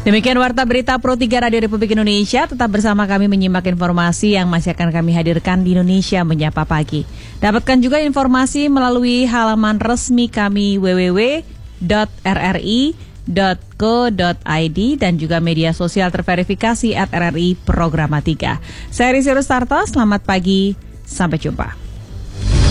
Demikian Warta Berita Pro 3 Radio Republik Indonesia. Tetap bersama kami menyimak informasi yang masih akan kami hadirkan di Indonesia Menyapa Pagi. Dapatkan juga informasi melalui halaman resmi kami www.rri.co.id dan juga media sosial terverifikasi @RRI Programa 3. Saya Rizky Rustarto, selamat pagi, sampai jumpa.